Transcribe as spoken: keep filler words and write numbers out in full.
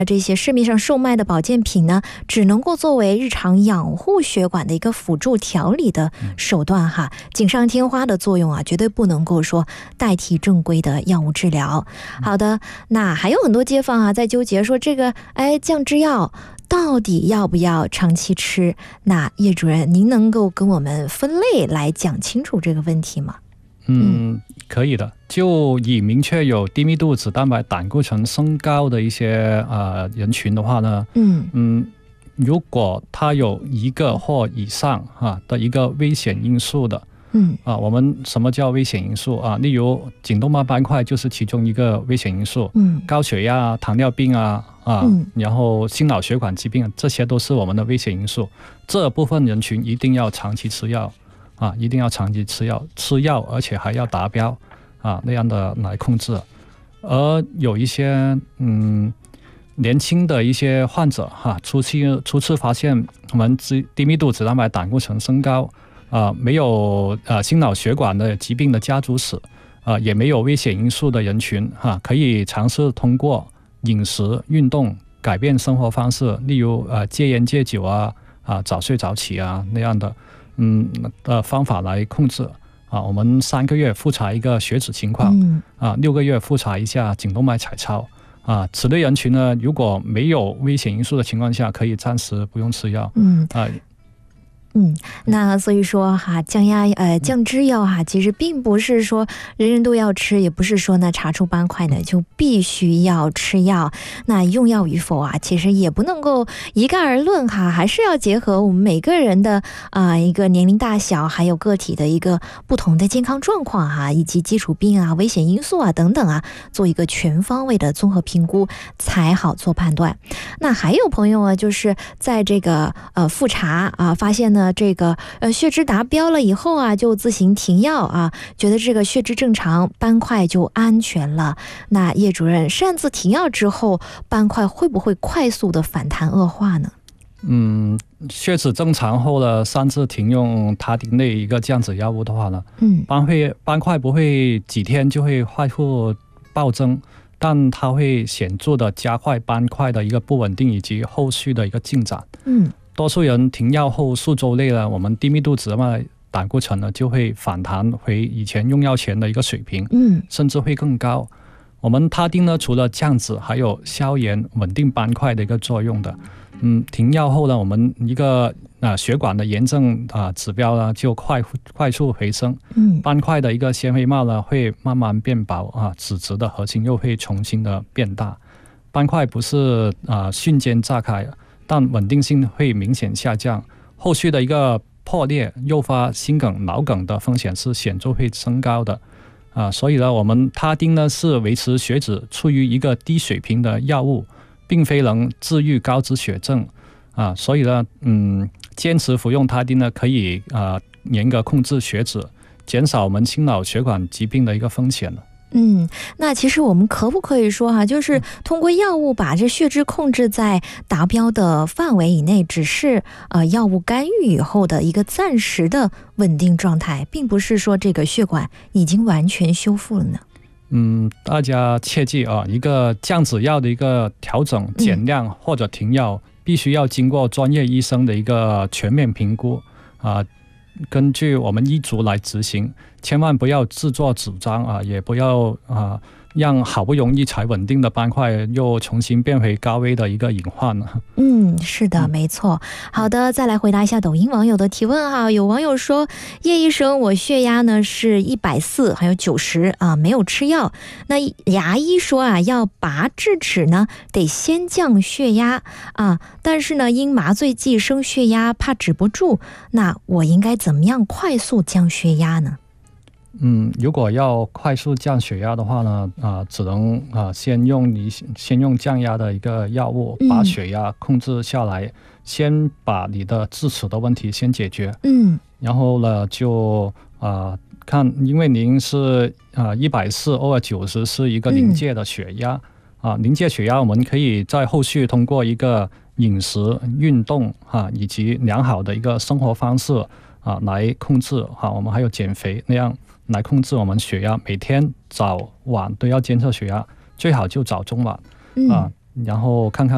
这些市面上售卖的保健品呢，只能够作为日常养护血管的一个辅助调理的手段哈，锦上添花的作用啊，绝对不能够说代替正规的药物治疗。好的，那还有很多街坊啊在纠结说这个哎降脂药到底要不要长期吃？那叶主任，您能够跟我们分类来讲清楚这个问题吗？ 嗯，可以的。就以明确有低密度脂蛋白胆固醇升高的一些呃人群的话呢，嗯嗯，如果它有一个或以上啊的一个危险因素的，嗯啊，我们什么叫危险因素啊？例如颈动脉斑块就是其中一个危险因素，嗯，高血压、糖尿病啊啊，嗯、然后心脑血管疾病，这些都是我们的危险因素。这部分人群一定要长期吃药。啊，一定要长期吃药，吃药而且还要达标啊，那样的来控制。而有一些嗯年轻的一些患者哈、啊，初期初次发现我们低密度脂蛋白胆固醇升高啊，没有啊心脑血管的疾病的家族史啊，也没有危险因素的人群哈、啊，可以尝试通过饮食、运动改变生活方式，例如呃戒烟戒酒啊啊早睡早起啊那样的。嗯的方法来控制啊，我们三个月复查一个血脂情况，嗯、啊，六个月复查一下颈动脉彩超啊。此类人群呢，如果没有危险因素的情况下，可以暂时不用吃药，嗯啊。 嗯，那所以说哈，降压呃降脂药哈，其实并不是说人人都要吃，也不是说呢查出斑块呢就必须要吃药。那用药与否啊，其实也不能够一概而论哈，还是要结合我们每个人的啊、呃、一个年龄大小，还有个体的一个不同的健康状况哈，以及基础病啊、危险因素啊等等啊，做一个全方位的综合评估，才好做判断。那还有朋友啊，就是在这个呃复查啊，发现呢。这个呃血脂达标了以后啊，就自行停药啊，觉得这个血脂正常，斑块就安全了。那叶主任，擅自停药之后，斑块会不会快速的反弹恶化呢？ 嗯，血脂正常后呢，擅自停用他汀类一个降脂药物的话呢，嗯，斑会斑块不会几天就会快速暴增，但它会显著的加快斑块的一个不稳定以及后续的一个进展。嗯。多数人停药后数周内呢，我们低密度脂蛋白胆固醇呢就会反弹回以前用药前的一个水平，嗯，甚至会更高。我们他汀呢，除了降脂，还有消炎、稳定斑块的一个作用的。嗯，停药后呢，我们一个啊、呃、血管的炎症啊、呃、指标呢就快快速回升，嗯，斑块的一个纤维帽呢会慢慢变薄啊，脂质的核心又会重新的变大。斑块不是啊、呃、瞬间炸开，但稳定性会明显下降，后续的一个破裂诱发心梗、脑梗的风险是显著会升高的啊。所以呢，我们他汀呢是维持血脂处于一个低水平的药物，并非能治愈高脂血症啊。所以呢，嗯，坚持服用他汀呢，可以啊严格控制血脂，减少我们心脑血管疾病的一个风险了。 嗯，那其实我们可不可以说哈、啊，就是通过药物把这血脂控制在达标的范围以内，只是呃药物干预以后的一个暂时的稳定状态，并不是说这个血管已经完全修复了呢？ 嗯，大家切记啊，一个降脂药的一个调整、减量或者停药，嗯、必须要经过专业医生的一个全面评估啊。根据我们医嘱来执行，千万不要自作主张啊，也不要啊让好不容易才稳定的斑块又重新变回高危的一个隐患了。 嗯，是的，没错。好的，再来回答一下抖音网友的提问哈。有网友说，叶医生，我血压呢是一百四，还有九十啊，没有吃药。那牙医说啊，要拔智齿呢，得先降血压啊，但是呢，因麻醉剂升血压，怕止不住。那我应该怎么样快速降血压呢？ 嗯，如果要快速降血压的话呢，啊、呃，只能啊、呃、先用你先用降压的一个药物把血压控制下来，嗯、先把你的智齿的问题先解决。嗯，然后呢就啊、呃、看，因为您是啊一百四，偶尔九十是一个临界的血压啊，临界血压我们可以在后续通过一个饮食、运动啊以及良好的一个生活方式啊来控制啊，我们还有减肥那样。来控制我们血压，每天早晚都要监测血压，最好就早中晚、嗯、啊，然后看看